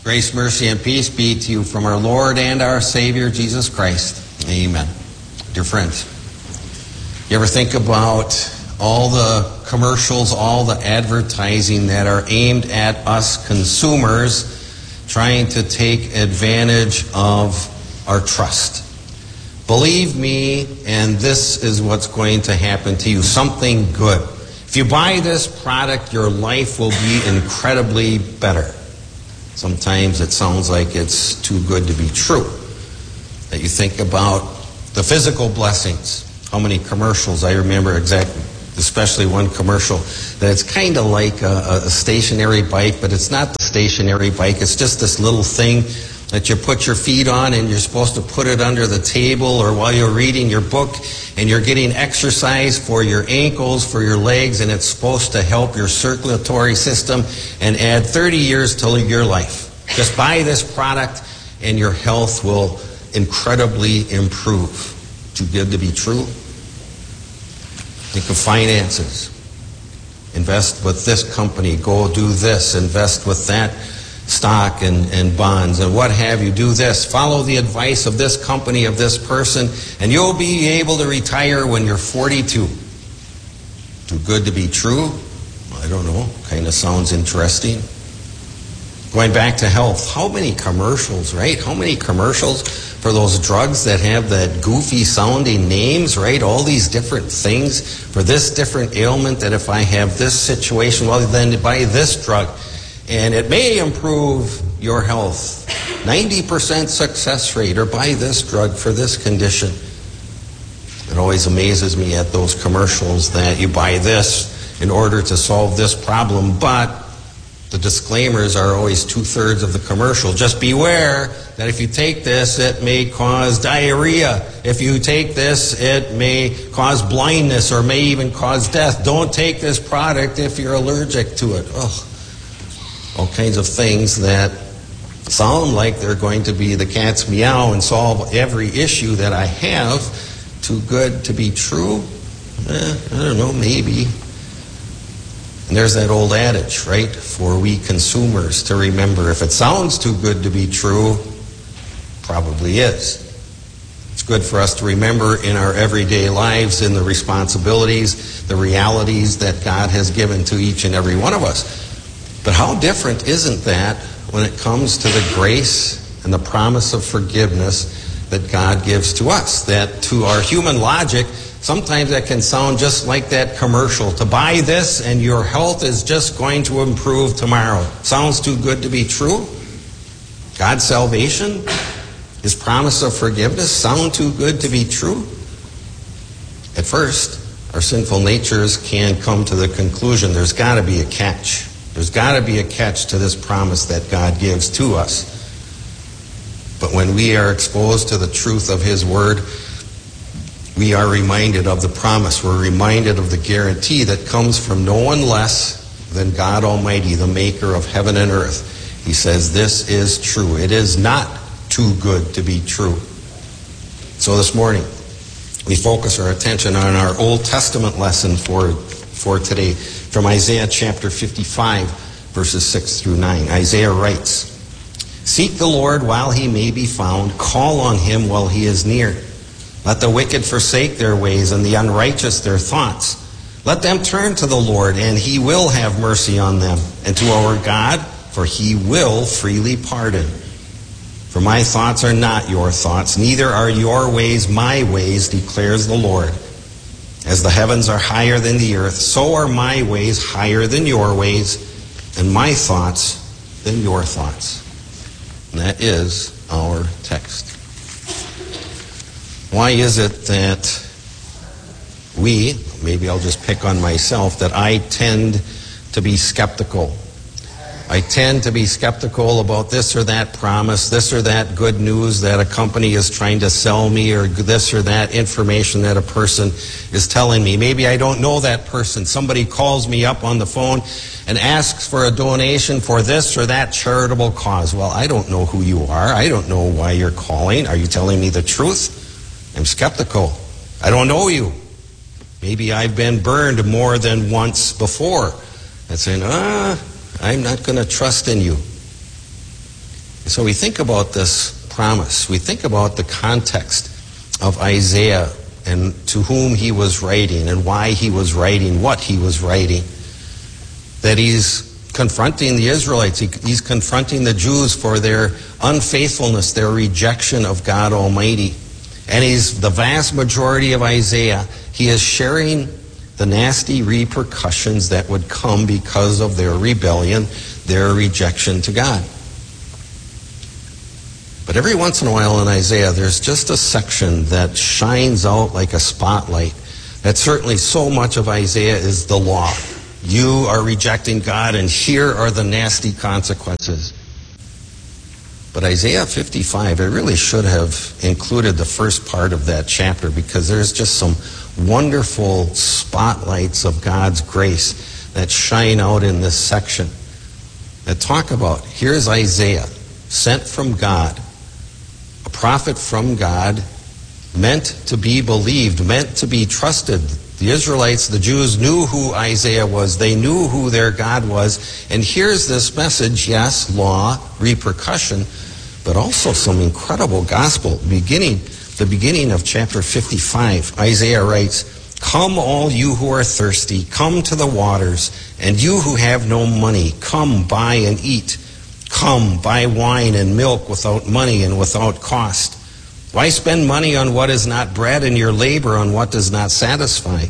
Grace, mercy, and peace be to you from our Lord and our Savior, Jesus Christ. Amen. Dear friends, you ever think about all the commercials, all the advertising that are aimed at us consumers, trying to take advantage of our trust? Believe me, and this is what's going to happen to you, something good. If you buy this product, your life will be incredibly better. Sometimes it sounds like it's too good to be true. That you think about the physical blessings. How many commercials, I remember exactly, especially one commercial, that it's kind of like a stationary bike, but it's not the stationary bike. It's just this little thing that you put your feet on, and you're supposed to put it under the table or while you're reading your book, and you're getting exercise for your ankles, for your legs, and it's supposed to help your circulatory system and add 30 years to your life. Just buy this product and your health will incredibly improve. Too good to be true? Think of finances. Invest with this company. Go do this. Invest with that stock and bonds and what have you. Do this. Follow the advice of this company, of this person, and you'll be able to retire when you're 42. Too good to be true? I don't know. Kind of sounds interesting. Going back to health, how many commercials, right? How many commercials for those drugs that have that goofy sounding names, right? All these different things for this different ailment, that if I have this situation, well, then buy this drug. And it may improve your health. 90% success rate, or buy this drug for this condition. It always amazes me at those commercials that you buy this in order to solve this problem, but the disclaimers are always 2/3 of the commercial. Just beware that if you take this, it may cause diarrhea. If you take this, it may cause blindness or may even cause death. Don't take this product if you're allergic to it. Ugh. All kinds of things that sound like they're going to be the cat's meow and solve every issue that I have. Too good to be true? I don't know, maybe. And there's that old adage, right, for we consumers to remember. If it sounds too good to be true, probably is. It's good for us to remember in our everyday lives, in the responsibilities, the realities that God has given to each and every one of us. But how different isn't that when it comes to the grace and the promise of forgiveness that God gives to us? That to our human logic, sometimes that can sound just like that commercial. To buy this and your health is just going to improve tomorrow. Sounds too good to be true? God's salvation, His promise of forgiveness, sound too good to be true? At first, our sinful natures can come to the conclusion there's got to be a catch. There's got to be a catch to this promise that God gives to us. But when we are exposed to the truth of His Word, we are reminded of the promise. We're reminded of the guarantee that comes from no one less than God Almighty, the maker of heaven and earth. He says, this is true. It is not too good to be true. So this morning, we focus our attention on our Old Testament lesson for today, from Isaiah chapter 55, verses 6 through 9. Isaiah writes, "Seek the Lord while He may be found. Call on Him while He is near. Let the wicked forsake their ways and the unrighteous their thoughts. Let them turn to the Lord, and He will have mercy on them, and to our God, for He will freely pardon. For my thoughts are not your thoughts, neither are your ways my ways, declares the Lord. As the heavens are higher than the earth, so are my ways higher than your ways, and my thoughts than your thoughts." And that is our text. Why is it that maybe I'll just pick on myself, that I tend to be skeptical? I tend to be skeptical about this or that promise, this or that good news that a company is trying to sell me, or this or that information that a person is telling me. Maybe I don't know that person. Somebody calls me up on the phone and asks for a donation for this or that charitable cause. Well, I don't know who you are. I don't know why you're calling. Are you telling me the truth? I'm skeptical. I don't know you. Maybe I've been burned more than once before. And saying, I'm not going to trust in you. So we think about this promise. We think about the context of Isaiah and to whom he was writing and why he was writing, what he was writing. That he's confronting the Israelites. He's confronting the Jews for their unfaithfulness, their rejection of God Almighty. And the vast majority of Isaiah, he is sharing the nasty repercussions that would come because of their rebellion, their rejection to God. But every once in a while in Isaiah, there's just a section that shines out like a spotlight. That certainly so much of Isaiah is the law. You are rejecting God, and here are the nasty consequences. But Isaiah 55, it really should have included the first part of that chapter, because there's just some wonderful spotlights of God's grace that shine out in this section. That talk about, here's Isaiah, sent from God, a prophet from God, meant to be believed, meant to be trusted. The Israelites, the Jews, knew who Isaiah was. They knew who their God was. And here's this message, yes, law, repercussion, but also some incredible gospel. The beginning of chapter 55, Isaiah writes, "Come, all you who are thirsty, come to the waters, and you who have no money, come buy and eat. Come, buy wine and milk without money and without cost. Why spend money on what is not bread and your labor on what does not satisfy?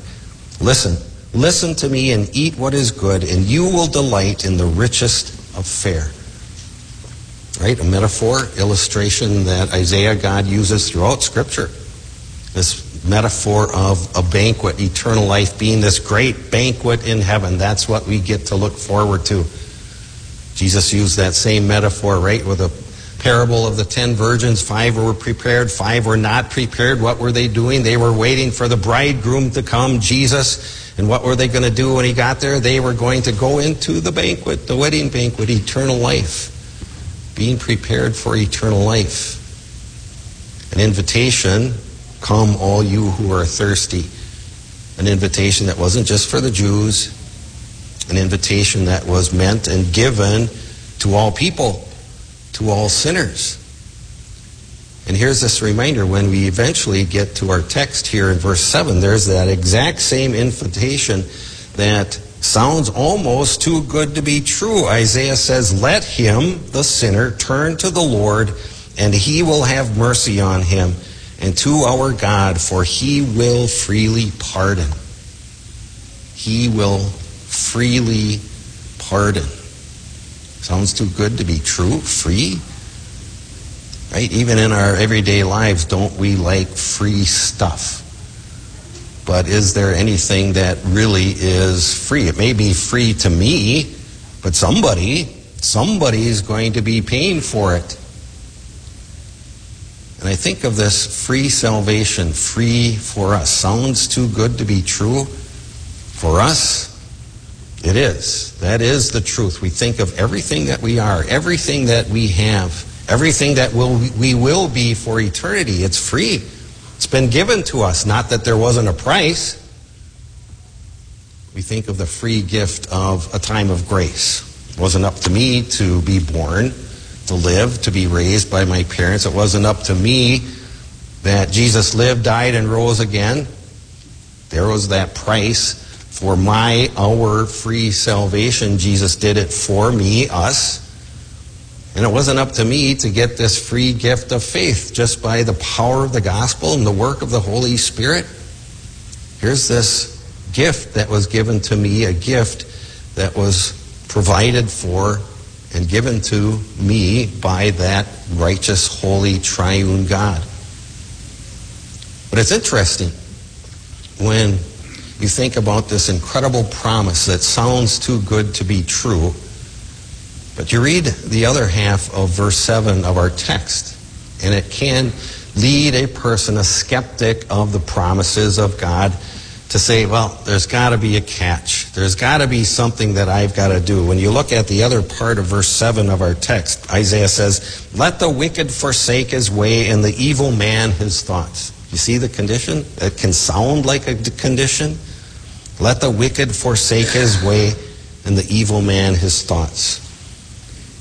Listen to me and eat what is good, and you will delight in the richest of fare." Right? A metaphor, illustration that Isaiah, God uses throughout Scripture. This metaphor of a banquet, eternal life being this great banquet in heaven. That's what we get to look forward to. Jesus used that same metaphor, right, with a parable of the 10 virgins. 5 were prepared, 5 were not prepared. What were they doing? They were waiting for the bridegroom to come, Jesus. And what were they going to do when he got there? They were going to go into the banquet, the wedding banquet, eternal life. Being prepared for eternal life. An invitation, come all you who are thirsty. An invitation that wasn't just for the Jews. An invitation that was meant and given to all people, to all sinners. And here's this reminder, when we eventually get to our text here in verse 7, there's that exact same invitation that sounds almost too good to be true. Isaiah says, "Let him, the sinner, turn to the Lord, and he will have mercy on him, and to our God, for he will freely pardon." He will freely pardon. Sounds too good to be true. Free? Right? Even in our everyday lives, don't we like free stuff? But is there anything that really is free? It may be free to me, but somebody is going to be paying for it. And I think of this free salvation, free for us. Sounds too good to be true. For us, it is. That is the truth. We think of everything that we are, everything that we have, everything that we will be for eternity. It's free. It's been given to us. Not that there wasn't a price. We think of the free gift of a time of grace. It wasn't up to me to be born, to live, to be raised by my parents. It wasn't up to me that Jesus lived, died, and rose again. There was that price for our free salvation. Jesus did it for me, us. And it wasn't up to me to get this free gift of faith just by the power of the gospel and the work of the Holy Spirit. Here's this gift that was given to me, a gift that was provided for and given to me by that righteous, holy, triune God. But it's interesting when you think about this incredible promise that sounds too good to be true. But you read the other half of verse 7 of our text, and it can lead a person, a skeptic of the promises of God, to say, well, there's got to be a catch. There's got to be something that I've got to do. When you look at the other part of verse 7 of our text, Isaiah says, "Let the wicked forsake his way and the evil man his thoughts." You see the condition? It can sound like a condition. Let the wicked forsake his way and the evil man his thoughts.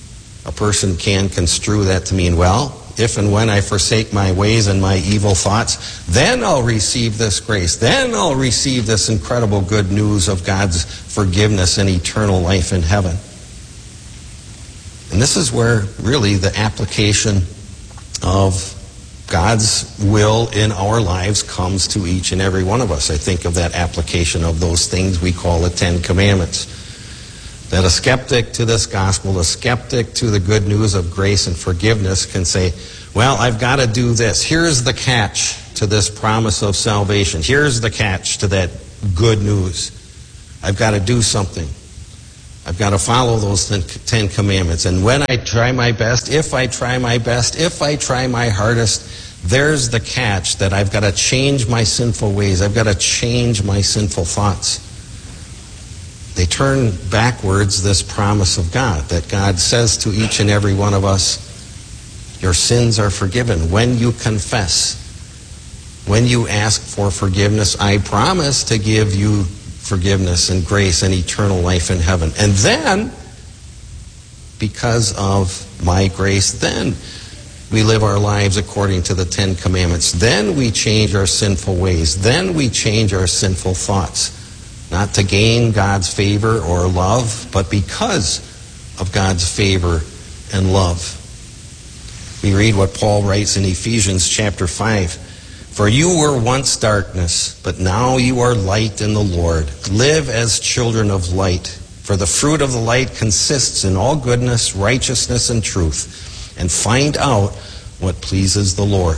A person can construe that to mean, well, if and when I forsake my ways and my evil thoughts, then I'll receive this grace. Then I'll receive this incredible good news of God's forgiveness and eternal life in heaven. And this is where really the application of God's will in our lives comes to each and every one of us. I think of that application of those things we call the Ten Commandments. That a skeptic to this gospel, a skeptic to the good news of grace and forgiveness can say, well, I've got to do this. Here's the catch to this promise of salvation. Here's the catch to that good news. I've got to do something. I've got to follow those Ten Commandments. And when I try my best, if I try my best, if I try my hardest, there's the catch that I've got to change my sinful ways. I've got to change my sinful thoughts. They turn backwards this promise of God, that God says to each and every one of us, your sins are forgiven. When you confess, when you ask for forgiveness, I promise to give you forgiveness and grace and eternal life in heaven. And then, because of my grace, then we live our lives according to the Ten Commandments. Then we change our sinful ways. Then we change our sinful thoughts. Not to gain God's favor or love, but because of God's favor and love. We read what Paul writes in Ephesians chapter 5. For you were once darkness, but now you are light in the Lord. Live as children of light. For the fruit of the light consists in all goodness, righteousness, and truth. And find out what pleases the Lord.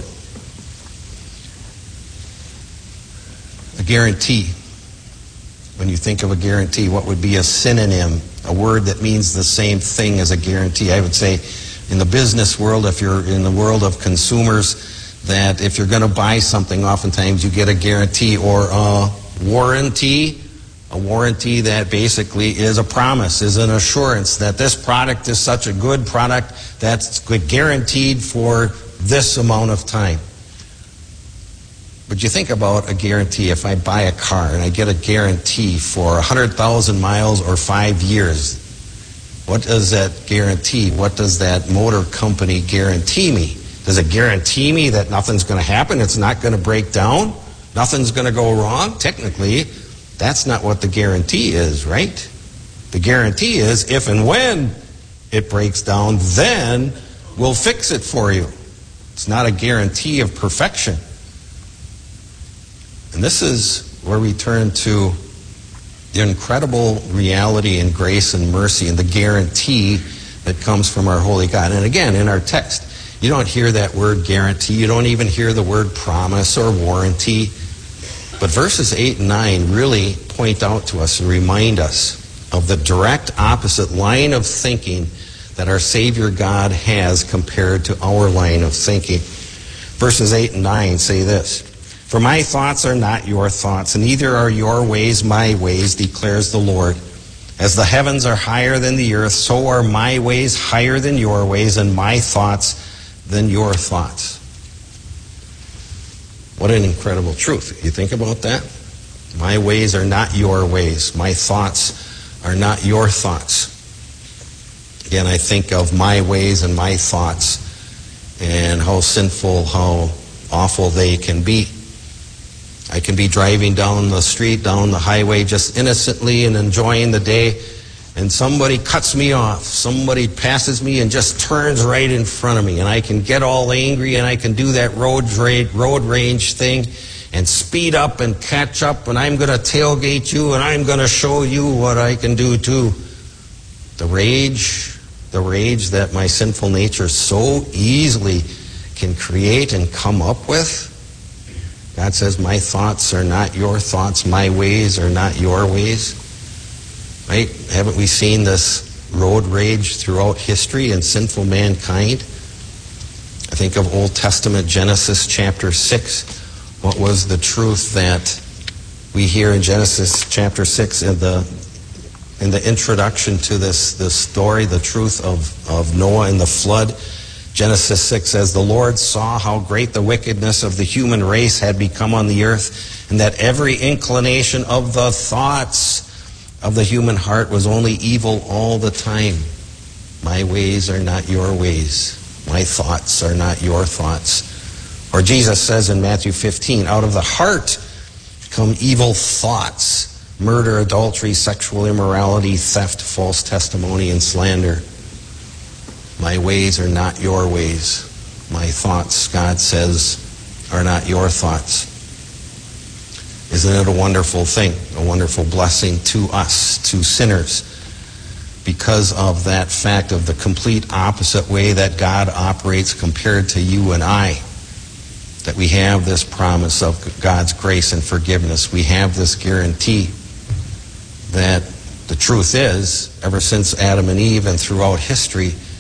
A guarantee. When you think of a guarantee, what would be a synonym? A word that means the same thing as a guarantee. I would say in the business world, if you're in the world of consumers, that if you're going to buy something, oftentimes you get a guarantee or a warranty. A warranty that basically is a promise, is an assurance that this product is such a good product that's guaranteed for this amount of time. But you think about a guarantee. If I buy a car and I get a guarantee for 100,000 miles or 5 years, what does that guarantee? What does that motor company guarantee me? Does it guarantee me that nothing's going to happen? It's not going to break down? Nothing's going to go wrong? Technically, that's not what the guarantee is, right? The guarantee is if and when it breaks down, then we'll fix it for you. It's not a guarantee of perfection. And this is where we turn to the incredible reality and grace and mercy and the guarantee that comes from our holy God. And again, in our text, you don't hear that word guarantee. You don't even hear the word promise or warranty. But verses 8 and 9 really point out to us and remind us of the direct opposite line of thinking that our Savior God has compared to our line of thinking. Verses 8 and 9 say this, for my thoughts are not your thoughts, and neither are your ways my ways, declares the Lord. As the heavens are higher than the earth, so are my ways higher than your ways, and my thoughts than your thoughts. What an incredible truth. You think about that? My ways are not your ways. My thoughts are not your thoughts. Again, I think of my ways and my thoughts and how sinful, how awful they can be. I can be driving down the street, down the highway, just innocently and enjoying the day, and somebody cuts me off. Somebody passes me and just turns right in front of me, and I can get all angry, and I can do that road rage thing and speed up and catch up, and I'm going to tailgate you, and I'm going to show you what I can do too. The rage that my sinful nature so easily can create and come up with. God says, my thoughts are not your thoughts. My ways are not your ways. Right? Haven't we seen this road rage throughout history and sinful mankind? I think of Old Testament Genesis chapter 6. What was the truth that we hear in Genesis chapter 6 in the introduction to this story, the truth of Noah and the flood? Genesis 6 says, the Lord saw how great the wickedness of the human race had become on the earth, and that every inclination of the thoughts of the human heart was only evil all the time. My ways are not your ways. My thoughts are not your thoughts. Or Jesus says in Matthew 15, out of the heart come evil thoughts, murder, adultery, sexual immorality, theft, false testimony, and slander. My ways are not your ways. My thoughts, God says, are not your thoughts. Isn't it a wonderful thing, a wonderful blessing to us, to sinners, because of that fact of the complete opposite way that God operates compared to you and I, that we have this promise of God's grace and forgiveness. We have this guarantee that the truth is, ever since Adam and Eve and throughout history,